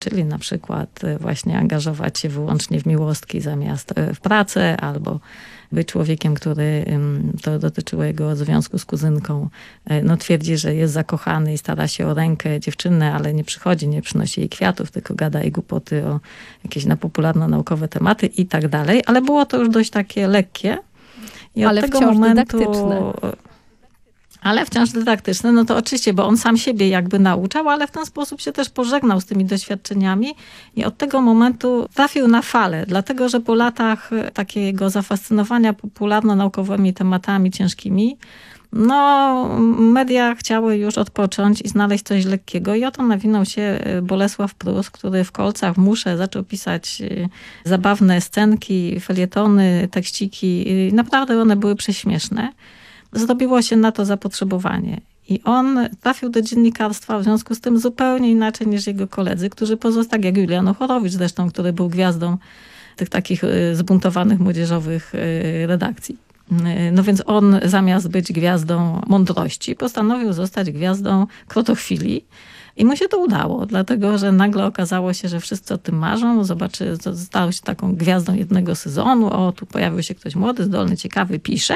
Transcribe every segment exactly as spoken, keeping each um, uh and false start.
czyli na przykład właśnie angażować się wyłącznie w miłostki zamiast w pracę, albo być człowiekiem, który, to dotyczyło jego związku z kuzynką, no twierdzi, że jest zakochany i stara się o rękę dziewczyny, ale nie przychodzi, nie przynosi jej kwiatów, tylko gada jej głupoty o jakieś na popularno-naukowe tematy i tak dalej. Ale było to już dość takie lekkie. I ale od tego wciąż momentu, dydaktyczne. Ale wciąż dydaktyczne, no to oczywiście, bo on sam siebie jakby nauczał, ale w ten sposób się też pożegnał z tymi doświadczeniami i od tego momentu trafił na falę, dlatego że po latach takiego zafascynowania popularno-naukowymi tematami ciężkimi, no media chciały już odpocząć i znaleźć coś lekkiego i oto nawinął się Bolesław Prus, który w Kolcach, w Musze zaczął pisać zabawne scenki, felietony, tekściki. Naprawdę one były prześmieszne. Zrobiło się na to zapotrzebowanie. I on trafił do dziennikarstwa w związku z tym zupełnie inaczej niż jego koledzy, którzy pozostali, tak jak Julian Ochorowicz zresztą, który był gwiazdą tych takich zbuntowanych młodzieżowych redakcji. No więc on zamiast być gwiazdą mądrości, postanowił zostać gwiazdą krotochwili. I mu się to udało, dlatego że nagle okazało się, że wszyscy o tym marzą. Zobaczy, stał się taką gwiazdą jednego sezonu. O, tu pojawił się ktoś młody, zdolny, ciekawy, pisze.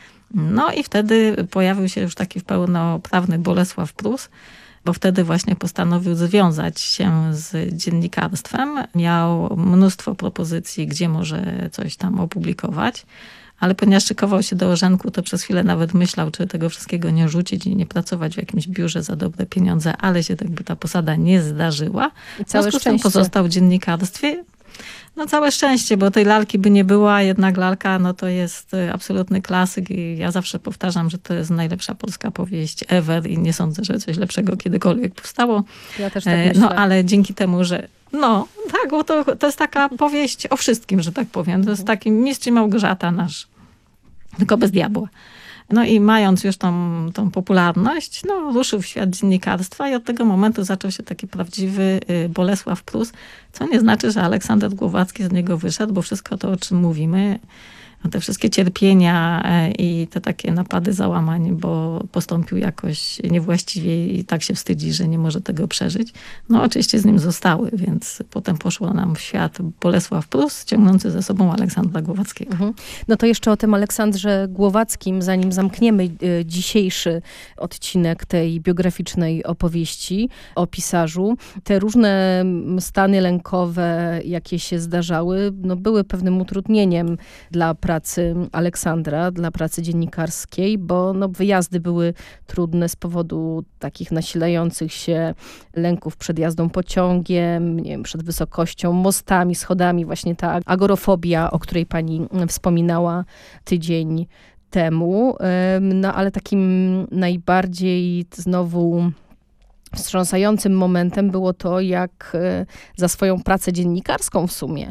No i wtedy pojawił się już taki pełnoprawny Bolesław Prus, bo wtedy właśnie postanowił związać się z dziennikarstwem. Miał mnóstwo propozycji, gdzie może coś tam opublikować, ale ponieważ szykował się do orzenku, to przez chwilę nawet myślał, czy tego wszystkiego nie rzucić i nie pracować w jakimś biurze za dobre pieniądze, ale się jakby ta posada nie zdarzyła. I całe szczęście. Pozostał w dziennikarstwie. No całe szczęście, bo tej lalki by nie była, jednak lalka no to jest absolutny klasyk i ja zawsze powtarzam, że to jest najlepsza polska powieść ever i nie sądzę, że coś lepszego kiedykolwiek powstało. Ja też tak myślę. No ale dzięki temu, że no tak, bo to, to jest taka powieść o wszystkim, że tak powiem. To jest taki Mistrz i Małgorzata nasz, tylko bez diabła. No i mając już tą, tą popularność, no ruszył w świat dziennikarstwa i od tego momentu zaczął się taki prawdziwy Bolesław Prus, co nie znaczy, że Aleksander Głowacki z niego wyszedł, bo wszystko to, o czym mówimy, te wszystkie cierpienia i te takie napady załamań, bo postąpił jakoś niewłaściwie i tak się wstydzi, że nie może tego przeżyć. No oczywiście z nim zostały, więc potem poszło nam w świat Bolesław Prus, ciągnący ze sobą Aleksandra Głowackiego. Mhm. No to jeszcze o tym Aleksandrze Głowackim, zanim zamkniemy dzisiejszy odcinek tej biograficznej opowieści o pisarzu. Te różne stany lękowe, jakie się zdarzały, no były pewnym utrudnieniem dla pracy pracy Aleksandra, dla pracy dziennikarskiej, bo no, wyjazdy były trudne z powodu takich nasilających się lęków przed jazdą pociągiem, nie wiem, przed wysokością, mostami, schodami, właśnie ta agorofobia, o której pani wspominała tydzień temu. No ale takim najbardziej znowu wstrząsającym momentem było to, jak za swoją pracę dziennikarską w sumie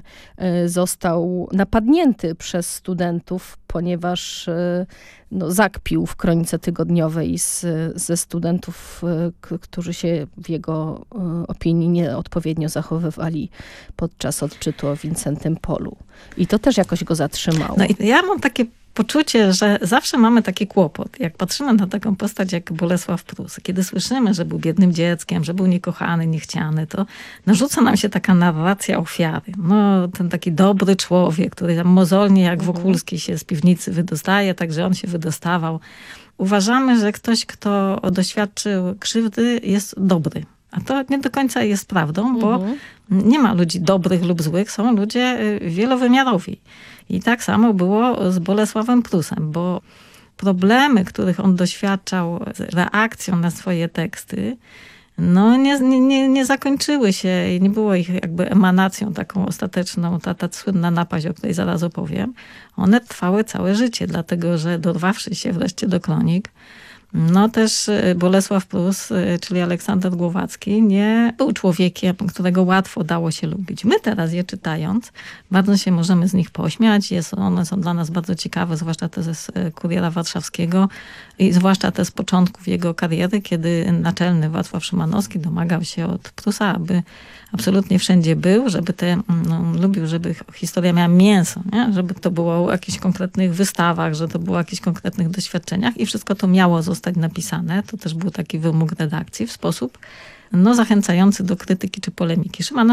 został napadnięty przez studentów, ponieważ no, zakpił w kronice tygodniowej z, ze studentów, k- którzy się w jego opinii nieodpowiednio zachowywali podczas odczytu o Wincentym Polu. I to też jakoś go zatrzymało. No i ja mam takie poczucie, że zawsze mamy taki kłopot. Jak patrzymy na taką postać jak Bolesław Prus, kiedy słyszymy, że był biednym dzieckiem, że był niekochany, niechciany, to narzuca nam się taka narracja ofiary. No, ten taki dobry człowiek, który tam mozolnie jak Wokulski się z piwnicy wydostaje, także on się wydostawał. Uważamy, że ktoś, kto doświadczył krzywdy, jest dobry. A to nie do końca jest prawdą, bo mhm. nie ma ludzi dobrych lub złych, są ludzie wielowymiarowi. I tak samo było z Bolesławem Prusem, bo problemy, których on doświadczał z reakcją na swoje teksty, no nie, nie, nie zakończyły się i nie było ich jakby emanacją taką ostateczną, ta, ta słynna napaść, o której zaraz opowiem. One trwały całe życie, dlatego że dorwawszy się wreszcie do kronik, no też Bolesław Prus, czyli Aleksander Głowacki, nie był człowiekiem, którego łatwo dało się lubić. My teraz je czytając, bardzo się możemy z nich pośmiać. Jest, one są dla nas bardzo ciekawe, zwłaszcza te z Kuriera Warszawskiego i zwłaszcza te z początków jego kariery, kiedy naczelny Wacław Szymanowski domagał się od Prusa, aby absolutnie wszędzie był, żeby te, no, lubił, żeby historia miała mięso, nie? Żeby to było o jakichś konkretnych wystawach, że to było o jakichś konkretnych doświadczeniach i wszystko to miało zostać napisane. To też był taki wymóg redakcji w sposób no, zachęcający do krytyki czy polemiki. Szyman